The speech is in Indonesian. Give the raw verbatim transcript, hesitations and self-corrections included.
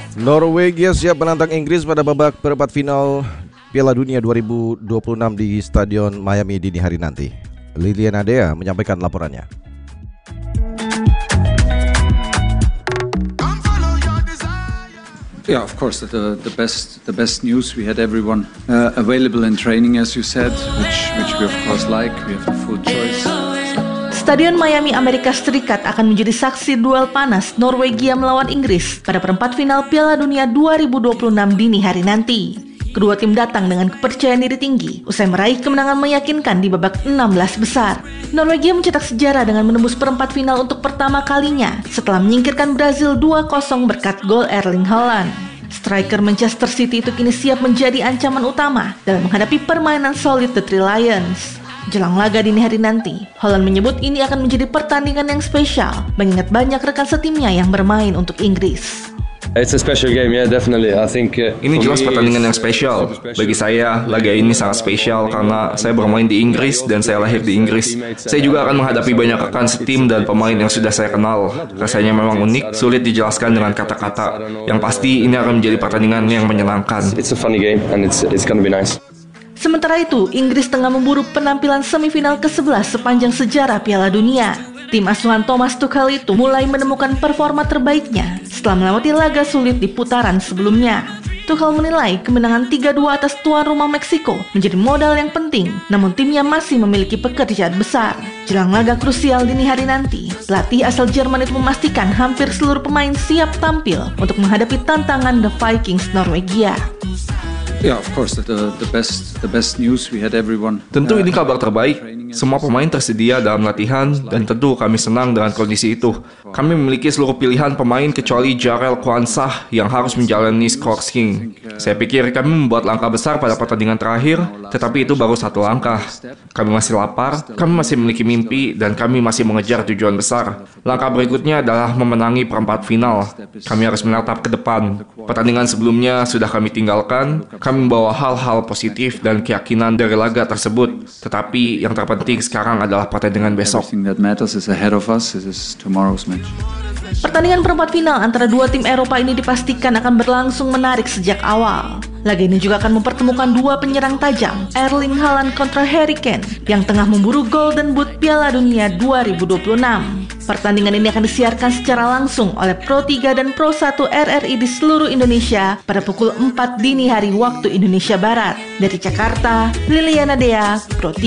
Norwegia siap menantang Inggris pada babak perempat final Piala Dunia dua ribu dua puluh enam di Stadion Miami dini hari nanti. Liliana Dea menyampaikan laporannya. Yeah, of course, the the best the best news. We had everyone uh, available in training, as you said, which which we of course like. We have the full choice. Stadion Miami, Amerika Serikat akan menjadi saksi duel panas Norwegia melawan Inggris pada perempat final Piala Dunia dua ribu dua puluh enam dini hari nanti. Kedua tim datang dengan kepercayaan diri tinggi usai meraih kemenangan meyakinkan di babak enam belas besar. Norwegia mencetak sejarah dengan menembus perempat final untuk pertama kalinya setelah menyingkirkan Brazil dua kosong berkat gol Erling Haaland. Striker Manchester City itu kini siap menjadi ancaman utama dalam menghadapi permainan solid The Three Lions. Jelang laga dini hari nanti, Haaland menyebut ini akan menjadi pertandingan yang spesial mengingat banyak rekan setimnya yang bermain untuk Inggris. It's a special game, yeah, definitely. I think uh, ini jelas pertandingan yang spesial. Bagi saya, laga ini sangat spesial karena saya bermain di Inggris dan saya lahir di Inggris. Saya juga akan menghadapi banyak rekan setim dan pemain yang sudah saya kenal. Rasanya memang unik, sulit dijelaskan dengan kata-kata. Yang pasti ini akan menjadi pertandingan yang menyenangkan. It's a funny game and it's it's gonna be nice. Sementara itu, Inggris tengah memburu penampilan semifinal kesebelas sepanjang sejarah Piala Dunia. Tim asuhan Thomas Tuchel itu mulai menemukan performa terbaiknya setelah melewati laga sulit di putaran sebelumnya. Tuchel menilai kemenangan tiga dua atas tuan rumah Meksiko menjadi modal yang penting, namun timnya masih memiliki pekerjaan besar. Jelang laga krusial dini hari nanti, pelatih asal Jerman itu memastikan hampir seluruh pemain siap tampil untuk menghadapi tantangan The Vikings Norwegia. Yeah, of course, the the best the best news. We had everyone. Tentu ini kabar terbaik. Semua pemain tersedia dalam latihan dan tentu kami senang dengan kondisi itu. Kami memiliki seluruh pilihan pemain kecuali Jarell Quansah yang harus menjalani scoring. Saya pikir kami membuat langkah besar pada pertandingan terakhir, tetapi itu baru satu langkah. Kami masih lapar, kami masih memiliki mimpi, dan kami masih mengejar tujuan besar. Langkah berikutnya adalah memenangi perempat final. Kami harus menatap ke depan. Pertandingan sebelumnya sudah kami tinggalkan. Kami membawa hal-hal positif dan keyakinan dari laga tersebut. Tetapi yang terpenting sekarang adalah pertandingan besok. Pertandingan perempat final antara dua tim Eropa ini dipastikan akan berlangsung menarik sejak awal. Laga ini juga akan mempertemukan dua penyerang tajam, Erling Haaland kontra Harry Kane, yang tengah memburu Golden Boot Piala Dunia dua ribu dua puluh enam. Pertandingan ini akan disiarkan secara langsung oleh Pro tiga dan Pro satu R R I di seluruh Indonesia pada pukul empat dini hari waktu Indonesia Barat. Dari Jakarta, Liliana Dea, Pro tiga.